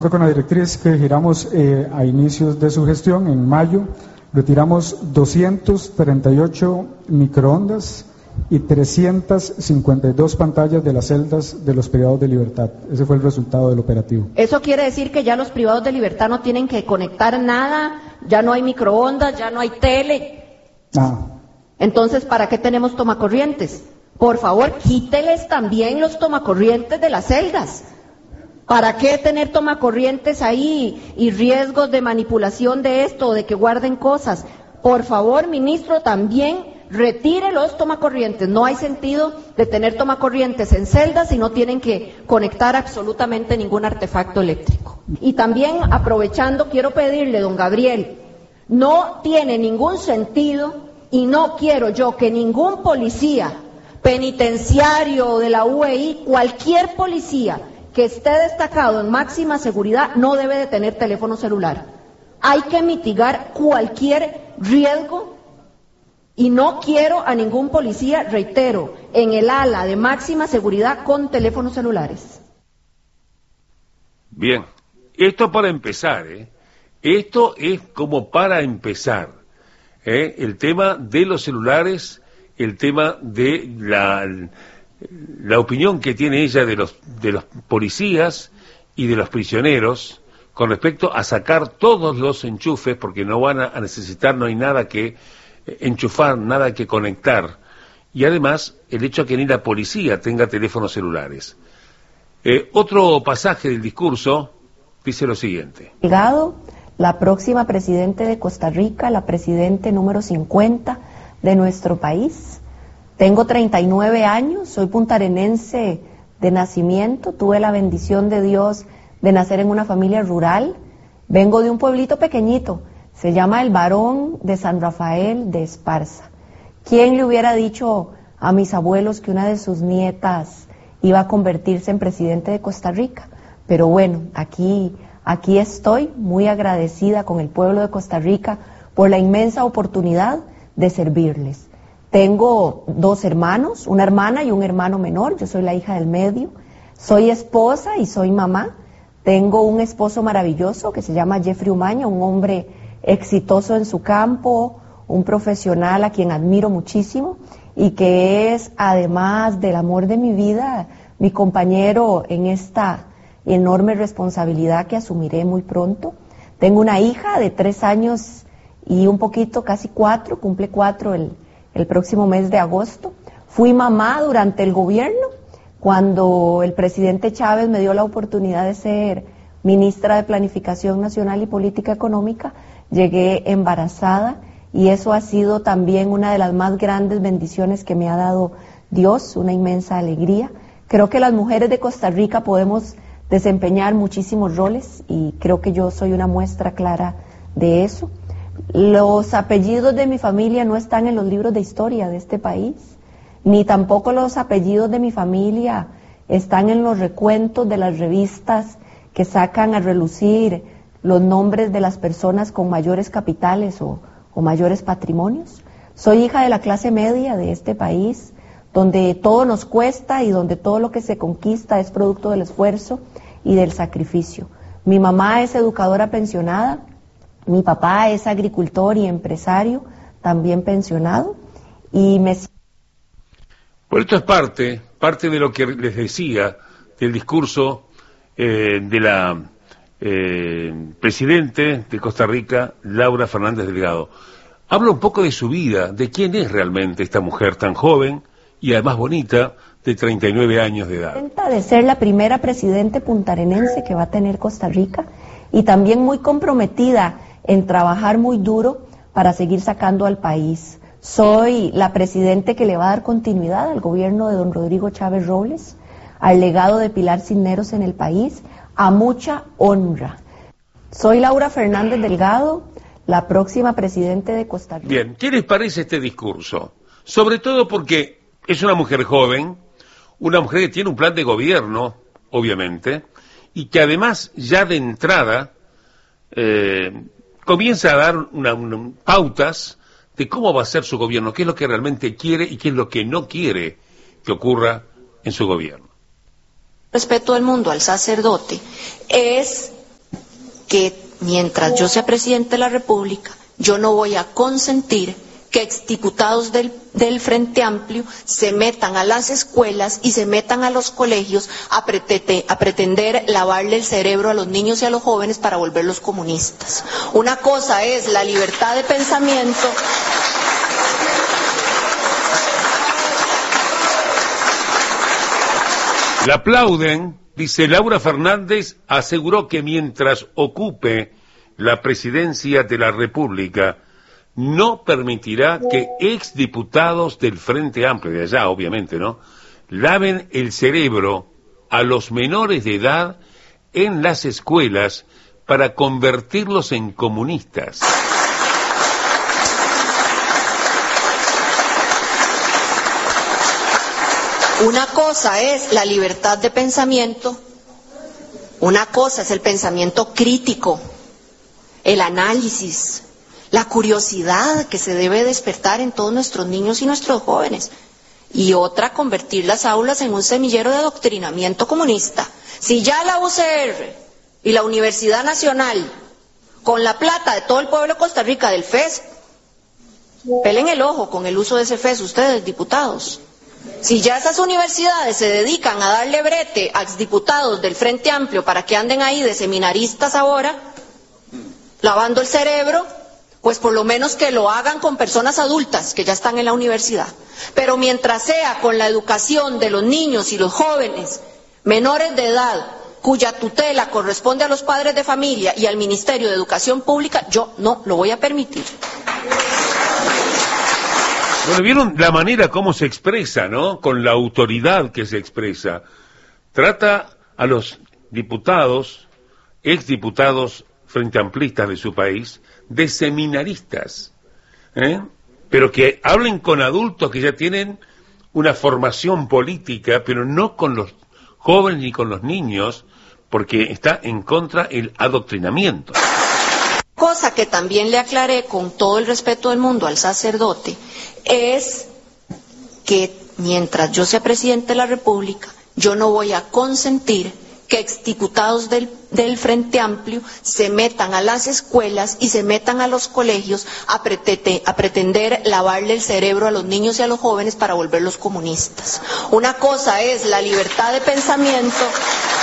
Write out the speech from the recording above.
Con la directriz que giramos a inicios de su gestión, en mayo, retiramos 238 microondas y 352 pantallas de las celdas de los privados de libertad. Ese fue el resultado del operativo. Eso quiere decir que ya los privados de libertad no tienen que conectar nada, ya no hay microondas, ya no hay tele. Entonces, ¿para qué tenemos tomacorrientes? Por favor, quíteles también los tomacorrientes de las celdas. ¿Para qué tener tomacorrientes ahí y riesgos de manipulación de esto o de que guarden cosas? Por favor, ministro, también retire los tomacorrientes. No hay sentido de tener tomacorrientes en celdas si no tienen que conectar absolutamente ningún artefacto eléctrico. Y también, aprovechando, quiero pedirle, don Gabriel, no tiene ningún sentido y no quiero yo que ningún policía penitenciario de la UEI, cualquier policía que esté destacado en máxima seguridad, no debe de tener teléfono celular. Hay que mitigar cualquier riesgo y no quiero a ningún policía, reitero, en el ala de máxima seguridad con teléfonos celulares. Bien, esto para empezar, esto es como para empezar, el tema de los celulares, el tema de la opinión que tiene ella de los policías y de los prisioneros con respecto a sacar todos los enchufes, porque no van a necesitar, no hay nada que enchufar, nada que conectar, y además el hecho de que ni la policía tenga teléfonos celulares. Otro pasaje del discurso dice lo siguiente. La próxima presidente de Costa Rica, la presidente número 50 de nuestro país. Tengo 39 años, soy puntarenense de nacimiento, tuve la bendición de Dios de nacer en una familia rural, vengo de un pueblito pequeñito, se llama El Barón de San Rafael de Esparza. ¿Quién le hubiera dicho a mis abuelos que una de sus nietas iba a convertirse en presidente de Costa Rica? Pero bueno, aquí estoy muy agradecida con el pueblo de Costa Rica por la inmensa oportunidad de servirles. Tengo 2 hermanos, una hermana y un hermano menor, yo soy la hija del medio, soy esposa y soy mamá, tengo un esposo maravilloso que se llama Jeffrey Umaña, un hombre exitoso en su campo, un profesional a quien admiro muchísimo y que es, además del amor de mi vida, mi compañero en esta enorme responsabilidad que asumiré muy pronto. Tengo una hija de 3 años y un poquito, casi 4, cumple 4 el próximo mes de agosto. Fui mamá durante el gobierno, cuando el presidente Chávez me dio la oportunidad de ser ministra de Planificación Nacional y Política Económica, llegué embarazada y eso ha sido también una de las más grandes bendiciones que me ha dado Dios, una inmensa alegría. Creo que las mujeres de Costa Rica podemos desempeñar muchísimos roles y creo que yo soy una muestra clara de eso. Los apellidos de mi familia no están en los libros de historia de este país, ni tampoco los apellidos de mi familia están en los recuentos de las revistas que sacan a relucir los nombres de las personas con mayores capitales o mayores patrimonios. Soy hija de la clase media de este país, donde todo nos cuesta y donde todo lo que se conquista es producto del esfuerzo y del sacrificio. Mi mamá es educadora pensionada, mi papá es agricultor y empresario, también pensionado, y me... Bueno, esto es parte de lo que les decía del discurso de la presidente de Costa Rica, Laura Fernández Delgado. Habla un poco de su vida, de quién es realmente esta mujer tan joven y además bonita, de 39 años de edad. De ser la primera presidente puntarenense que va a tener Costa Rica y también muy comprometida en trabajar muy duro para seguir sacando al país. Soy la presidente que le va a dar continuidad al gobierno de don Rodrigo Chávez Robles, al legado de Pilar Cisneros en el país, a mucha honra. Soy Laura Fernández Delgado, la próxima presidente de Costa Rica. Bien, ¿qué les parece este discurso? Sobre todo porque es una mujer joven, una mujer que tiene un plan de gobierno, obviamente, y que además ya de entrada comienza a dar pautas de cómo va a ser su gobierno, qué es lo que realmente quiere y qué es lo que no quiere que ocurra en su gobierno. Respeto del mundo al sacerdote es que mientras yo sea presidente de la República, yo no voy a consentir que exdiputados del Frente Amplio se metan a las escuelas y se metan a los colegios a pretender lavarle el cerebro a los niños y a los jóvenes para volverlos comunistas. Una cosa es la libertad de pensamiento. La aplauden, dice Laura Fernández, aseguró que mientras ocupe la presidencia de la República, no permitirá que exdiputados del Frente Amplio, de allá obviamente, ¿no?, laven el cerebro a los menores de edad en las escuelas para convertirlos en comunistas. Una cosa es la libertad de pensamiento, una cosa es el pensamiento crítico, el análisis, la curiosidad que se debe despertar en todos nuestros niños y nuestros jóvenes. Y otra, convertir las aulas en un semillero de adoctrinamiento comunista. Si ya la UCR y la Universidad Nacional, con la plata de todo el pueblo de Costa Rica, del FES, pelen el ojo con el uso de ese FES ustedes, diputados. Si ya esas universidades se dedican a darle brete a exdiputados del Frente Amplio para que anden ahí de seminaristas ahora, lavando el cerebro, pues por lo menos que lo hagan con personas adultas que ya están en la universidad. Pero mientras sea con la educación de los niños y los jóvenes menores de edad, cuya tutela corresponde a los padres de familia y al Ministerio de Educación Pública, yo no lo voy a permitir. Bueno, vieron la manera como se expresa, ¿no?, con la autoridad que se expresa. Trata a los diputados, exdiputados frente amplistas de su país, de seminaristas, pero que hablen con adultos que ya tienen una formación política, pero no con los jóvenes ni con los niños, porque está en contra el adoctrinamiento. Cosa que también le aclaré con todo el respeto del mundo al sacerdote, es que mientras yo sea presidente de la República, yo no voy a consentir que exdiputados del Frente Amplio se metan a las escuelas y se metan a los colegios a pretender lavarle el cerebro a los niños y a los jóvenes para volverlos comunistas. Una cosa es la libertad de pensamiento